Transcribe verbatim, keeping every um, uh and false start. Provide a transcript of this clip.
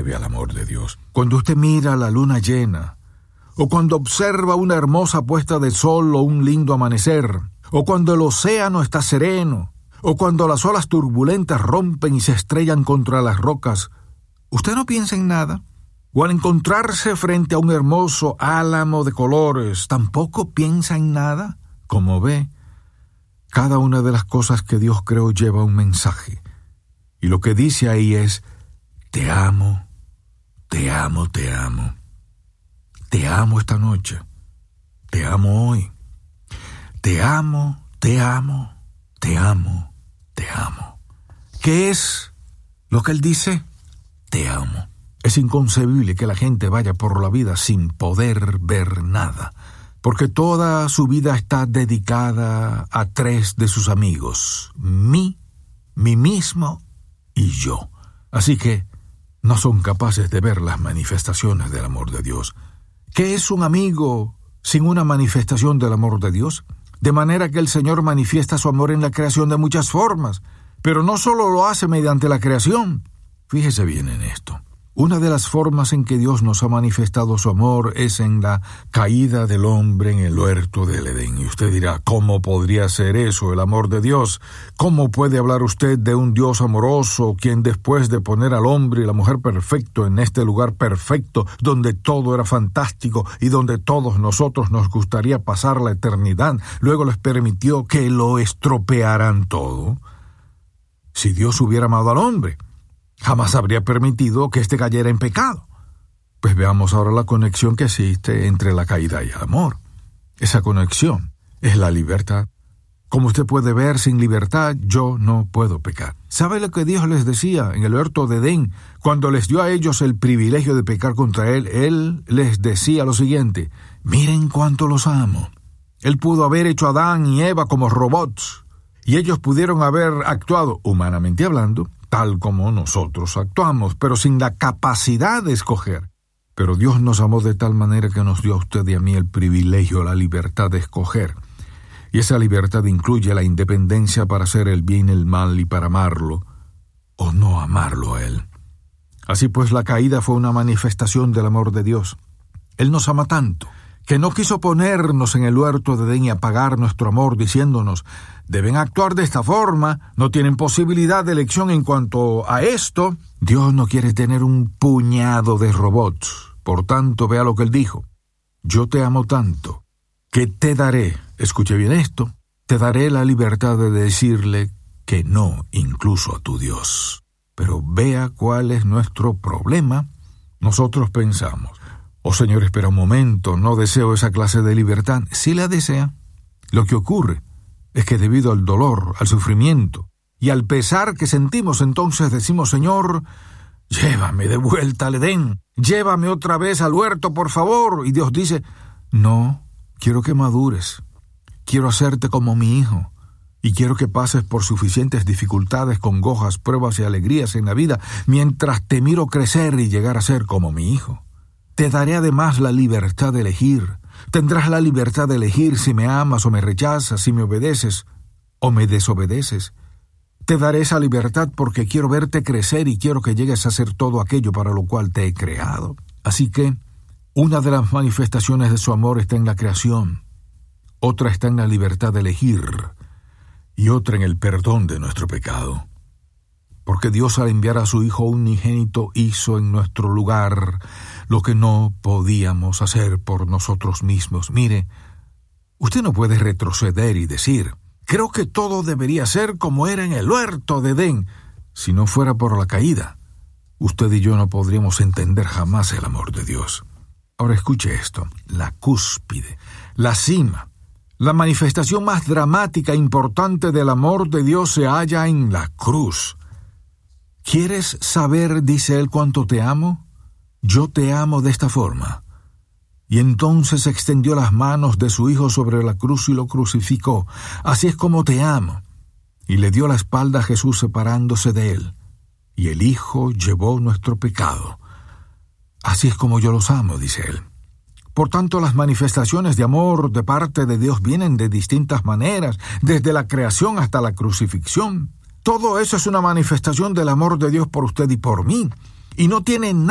debe al amor de Dios. Cuando usted mira la luna llena, o cuando observa una hermosa puesta de sol o un lindo amanecer, o cuando el océano está sereno, o cuando las olas turbulentas rompen y se estrellan contra las rocas, ¿usted no piensa en nada? O al encontrarse frente a un hermoso álamo de colores, ¿tampoco piensa en nada? Como ve, cada una de las cosas que Dios creó lleva un mensaje. Y lo que dice ahí es, te amo, te amo, te amo. Te amo esta noche. Te amo hoy. Te amo, te amo, te amo, te amo. ¿Qué es lo que Él dice? Te amo. Es inconcebible que la gente vaya por la vida sin poder ver nada, porque toda su vida está dedicada a tres de sus amigos, mí, mí mismo y yo. Así que no son capaces de ver las manifestaciones del amor de Dios. ¿Qué es un amigo sin una manifestación del amor de Dios? De manera que el Señor manifiesta su amor en la creación de muchas formas, pero no solo lo hace mediante la creación. Fíjese bien en esto. Una de las formas en que Dios nos ha manifestado su amor es en la caída del hombre en el huerto del Edén. Y usted dirá, ¿cómo podría ser eso, el amor de Dios? ¿Cómo puede hablar usted de un Dios amoroso, quien después de poner al hombre y la mujer perfecto en este lugar perfecto, donde todo era fantástico y donde todos nosotros nos gustaría pasar la eternidad, luego les permitió que lo estropearan todo? Si Dios hubiera amado al hombre, jamás habría permitido que éste cayera en pecado. Pues veamos ahora la conexión que existe entre la caída y el amor. Esa conexión es la libertad. Como usted puede ver, sin libertad yo no puedo pecar. ¿Sabe lo que Dios les decía en el huerto de Edén? Cuando les dio a ellos el privilegio de pecar contra Él, Él les decía lo siguiente: miren cuánto los amo. Él pudo haber hecho a Adán y Eva como robots, y ellos pudieron haber actuado, humanamente hablando, tal como nosotros actuamos, pero sin la capacidad de escoger. Pero Dios nos amó de tal manera que nos dio a usted y a mí el privilegio, la libertad de escoger. Y esa libertad incluye la independencia para hacer el bien y el mal y para amarlo o no amarlo a Él. Así pues, la caída fue una manifestación del amor de Dios. Él nos ama tanto que no quiso ponernos en el huerto de Edén y apagar nuestro amor diciéndonos, deben actuar de esta forma, no tienen posibilidad de elección en cuanto a esto. Dios no quiere tener un puñado de robots. Por tanto, vea lo que Él dijo: yo te amo tanto que te daré, escuche bien esto, te daré la libertad de decirle que no incluso a tu Dios. Pero vea cuál es nuestro problema. Nosotros pensamos, oh Señor, espera un momento, no deseo esa clase de libertad. Sí la desea. Lo que ocurre es que debido al dolor, al sufrimiento y al pesar que sentimos, entonces decimos, Señor, llévame de vuelta al Edén, llévame otra vez al huerto, por favor. Y Dios dice, no, quiero que madures, quiero hacerte como mi hijo, y quiero que pases por suficientes dificultades, congojas, pruebas y alegrías en la vida, mientras te miro crecer y llegar a ser como mi hijo. Te daré además la libertad de elegir. Tendrás la libertad de elegir si me amas o me rechazas, si me obedeces o me desobedeces. Te daré esa libertad porque quiero verte crecer y quiero que llegues a hacer todo aquello para lo cual te he creado. Así que, una de las manifestaciones de su amor está en la creación, otra está en la libertad de elegir y otra en el perdón de nuestro pecado. Porque Dios, al enviar a su Hijo unigénito, hizo en nuestro lugar lo que no podíamos hacer por nosotros mismos. Mire, usted no puede retroceder y decir, creo que todo debería ser como era en el huerto de Edén. Si no fuera por la caída, usted y yo no podríamos entender jamás el amor de Dios. Ahora escuche esto, la cúspide, la cima, la manifestación más dramática e importante del amor de Dios se halla en la cruz. ¿Quieres saber, dice Él, cuánto te amo? Yo te amo de esta forma. Y entonces extendió las manos de su Hijo sobre la cruz y lo crucificó. Así es como te amo. Y le dio la espalda a Jesús separándose de Él. Y el Hijo llevó nuestro pecado. Así es como yo los amo, dice Él. Por tanto, las manifestaciones de amor de parte de Dios vienen de distintas maneras, desde la creación hasta la crucifixión. Todo eso es una manifestación del amor de Dios por usted y por mí. Y no tiene nada